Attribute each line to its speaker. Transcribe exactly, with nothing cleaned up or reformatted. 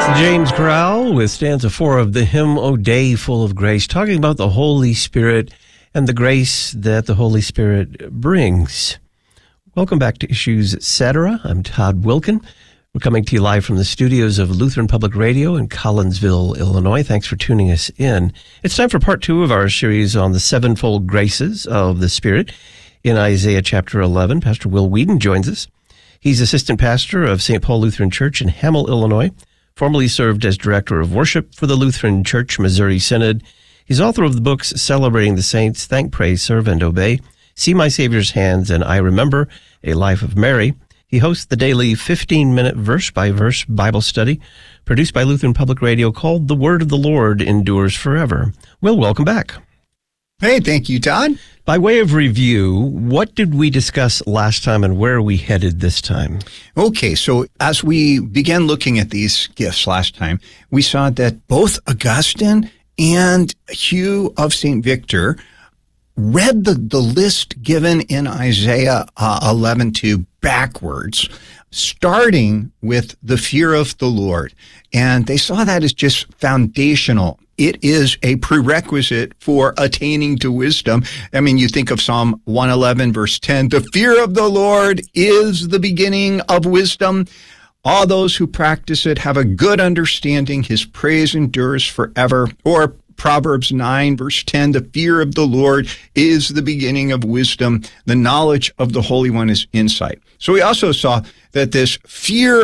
Speaker 1: James Crowell with stanza four of the hymn, O Day Full of Grace, talking about the Holy Spirit and the grace that the Holy Spirit brings. Welcome back to Issues et cetera. I'm Todd Wilkin. We're coming to you live from the studios of Lutheran Public Radio in Collinsville, Illinois. Thanks for tuning us in. It's time for part two of our series on the sevenfold graces of the Spirit in Isaiah chapter eleven. Pastor Will Whedon joins us. He's assistant pastor of Saint Paul Lutheran Church in Hamel, Illinois. Formerly served as director of worship for the Lutheran Church Missouri Synod. He's author of the books Celebrating the Saints, Thank, Praise, Serve, and Obey, See My Savior's Hands, and I Remember, A Life of Mary. He hosts the daily fifteen-minute verse-by-verse Bible study produced by Lutheran Public Radio called The Word of the Lord Endures Forever. Will, welcome back.
Speaker 2: Hey, thank you, Todd.
Speaker 1: By way of review, what did we discuss last time and where are we headed this time?
Speaker 2: Okay, so as we began looking at these gifts last time, we saw that both Augustine and Hugh of Saint Victor read the, the list given in Isaiah uh, eleven two backwards, starting with the fear of the Lord. And they saw that as just foundational. It is a prerequisite for attaining to wisdom. I mean, you think of Psalm one eleven, verse ten, the fear of the Lord is the beginning of wisdom. All those who practice it have a good understanding. His praise endures forever. Or Proverbs nine, verse ten, the fear of the Lord is the beginning of wisdom. The knowledge of the Holy One is insight. So we also saw that this fear